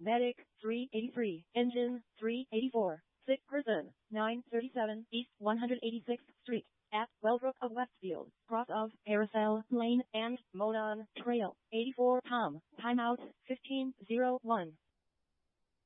Medic 383, Engine 384, sick person 937 East 186th Street, at Wellbrook of Westfield, cross of Paracel Lane and Monon Trail, 84 Timeout 1501.